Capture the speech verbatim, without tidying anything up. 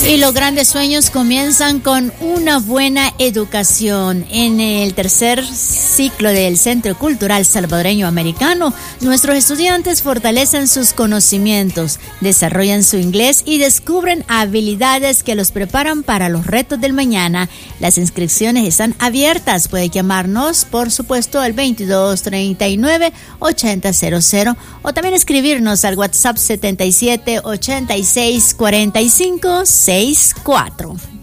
Y los grandes sueños comienzan con una buena educación. En el tercer ciclo del Centro Cultural Salvadoreño Americano, nuestros estudiantes fortalecen sus conocimientos, desarrollan su inglés y descubren habilidades que los preparan para los retos del mañana. Las inscripciones están abiertas. Puede llamarnos, por supuesto, al veintidós treinta y nueve ochenta cero cero o también escribirnos al WhatsApp setenta y siete ochenta y seis cuarenta y cinco sesenta y cuatro.